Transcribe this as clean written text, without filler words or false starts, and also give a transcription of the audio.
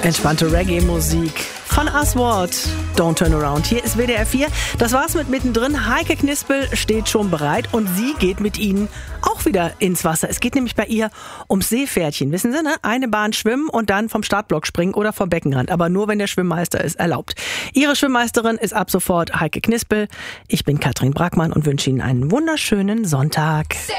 Entspannte Reggae-Musik von Aswad. Don't Turn Around. Hier ist WDR 4. Das war's mit Mittendrin. Heike Knispel steht schon bereit und sie geht mit Ihnen auch wieder ins Wasser. Es geht nämlich bei ihr ums Seepferdchen. Wissen Sie, ne? Eine Bahn schwimmen und dann vom Startblock springen oder vom Beckenrand. Aber nur, wenn der Schwimmmeister es erlaubt. Ihre Schwimmmeisterin ist ab sofort Heike Knispel. Ich bin Katrin Brackmann und wünsche Ihnen einen wunderschönen Sonntag.